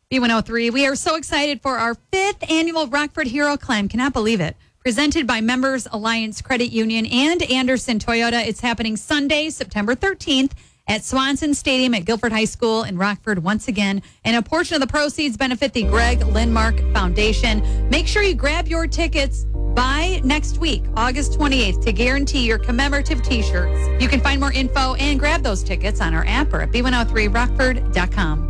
B103. We are so excited for our 5th annual Rockford Hero Climb. Cannot believe it. Presented by Members Alliance Credit Union and Anderson Toyota. It's happening Sunday, September 13th at Swanson Stadium at Guilford High School in Rockford once again. And a portion of the proceeds benefit the Greg Lindmark Foundation. Make sure you grab your tickets by next week, August 28th, to guarantee your commemorative T-shirts. You can find more info and grab those tickets on our app or at b103rockford.com.